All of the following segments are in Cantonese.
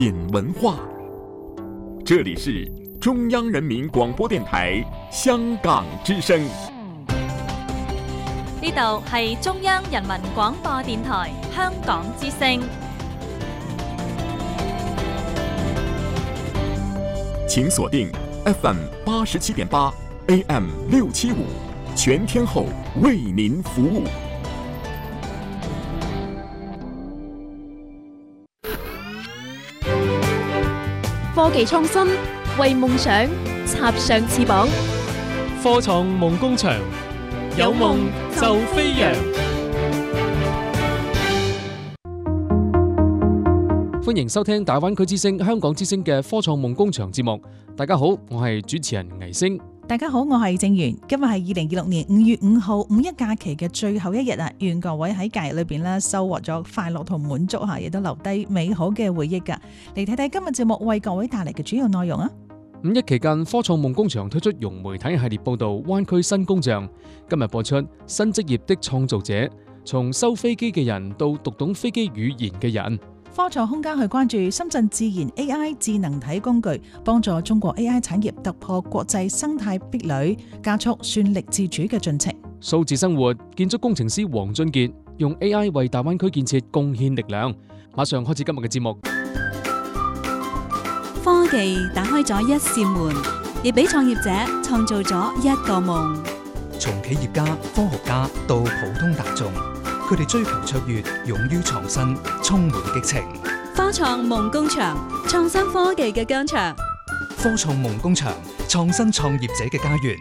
品文化。这里是中央人民广播電台香港之聲。 呢度係中央人民廣播電台香港之聲。 請鎖定 FM 87.8 AM 675，全天候為您服務。 科技創新，為夢想插上翅膀。 科創夢工場，有夢就飛揚。歡迎收聽大灣區之聲、香港之聲嘅科創夢工場節目。大家好，我係主持人倪星。 大家好，我係正源。今日係2026年5月5號五一假期嘅最後一日啊！願各位喺假日裏邊收穫咗快樂同滿足吓，亦都留低美好嘅回憶噶。嚟睇睇今日節目為各位帶嚟嘅主要內容啊！ 五一期間，科創夢工場推出融媒體系列報道《灣區新工匠》。今日播出新職業的創造者，從修飛機嘅人到讀懂飛機語言嘅人。 科創空間去關注深圳自然 AI 智能體工具，幫助中國 AI 產業突破國際生態壁壘，加速算力自主嘅進程。 數字生活，建築工程師黃俊傑用 AI 為大灣區建設貢獻力量。馬上開始今日嘅節目。 科技打開咗一扇門，亦俾創業者創造咗一個夢。 從企業家、科學家到普通大眾，佢哋追求卓越，勇於創新，充滿激情。 科創夢工場，創新科技嘅疆場。 科創夢工場，創新創業者嘅家園。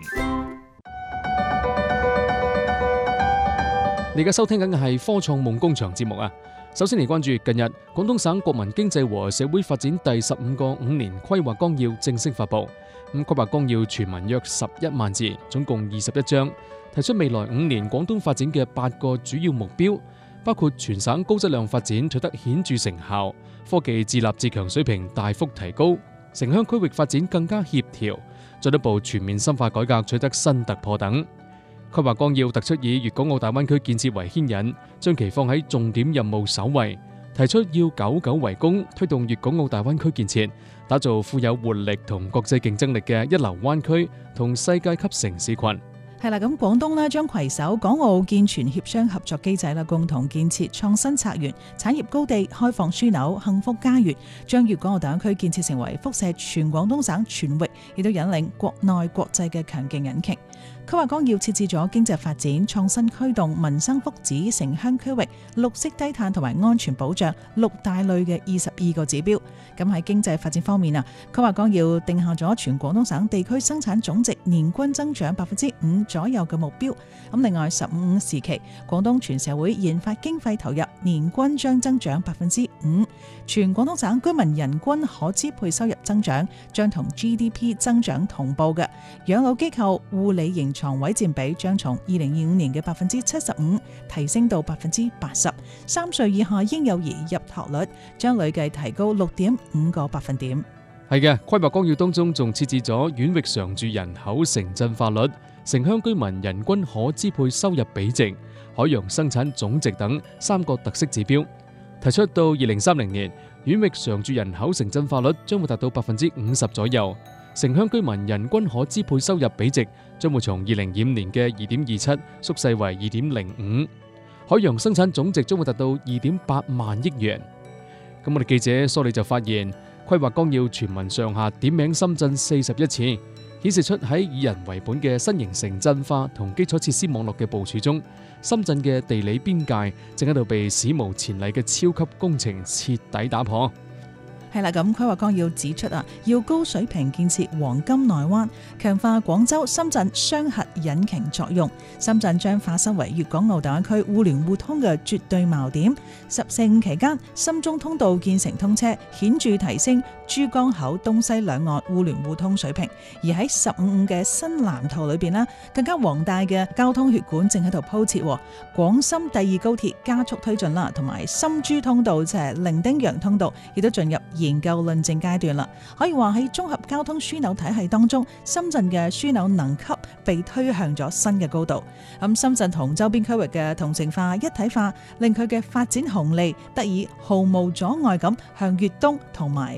你而家收聽緊嘅係科創夢工場節目啊！首先嚟關注近日廣東省國民經濟和社會發展第15個5年規劃綱要正式發布。規劃綱要全文約11萬字，總共21章，提出未來5年廣東發展嘅8個主要目標，包括全省高質量發展取得顯著成效，科技自立自強水平大幅提高，城鄉區域發展更加協調，進一步全面深化改革取得新突破等。規劃綱要突出以粵港澳大灣區建設為牽引，將其放喺重點任務首位，提出要久久為功，推動粵港澳大灣區建設，打造富有活力同國際競爭力嘅一流灣區同世界級城市群。 係啦，咁廣東將攜手港澳健全協商合作機制共同建設創新策源、產業高地、開放樞紐、幸福家園，將粵港澳大灣區建設成為輻射全廣東省全域，亦都引領國內國際嘅強勁引擎。規劃綱要設置咗經濟發展、創新驅動、民生福祉、城鄉區域、綠色低碳同埋安全保障6大類嘅22個指標。咁喺經濟發展方面啊，規劃綱要定下咗全廣東省地區生產總值年均增長5%左右嘅目標。咁另外15時期，廣東全社會研發經費投入年均將增長5%，全廣東省居民人均可支配收入增長將同 GDP 增長同步嘅。養老機構護理型床位佔比將從2025年嘅75%提升到80%，3歲以下嬰幼兒入托率將累計提高6.5個百分點。 係嘅，規劃綱要當中仲設置咗縣域常住人口城鎮化率、城鄉居民人均可支配收入比值、海洋生產總值等3個特色指標，提出到2030年，縣域常住人口城鎮化率將會達到50%左右，城鄉居民人均可支配收入比值將會從2025年嘅2.27縮細為2.05，海洋生產總值將會達到2.8萬億元。咁我哋記者梳理就發現，規劃綱要全文上下點名深圳41次，顯示出喺以人為本嘅新型城鎮化同基礎設施網絡嘅部署中，深圳嘅地理邊界正喺度被史無前例嘅超級工程徹底打破。 係啦，咁規劃綱要指出啊，要高水平建設黃金內灣，強化廣州、深圳雙核引擎作用。深圳將化身為粵港澳大灣區互聯互通嘅絕對錨點。14.5期間，深中通道建成通車，顯著提升珠江口東西兩岸互聯互通水平。而喺15.5嘅新藍圖裏邊，更加宏大嘅交通血管正喺度鋪設。廣深第2高鐵加速推進啦，同埋深珠通道即係伶仃洋通道，亦都進入研究論證階段啦。可以話喺綜合交通樞紐體系當中，深圳嘅樞紐能級被推向咗新嘅高度。咁深圳同周邊區域嘅同城化、一體化，令佢嘅發展紅利得以毫無阻礙咁向粵東同埋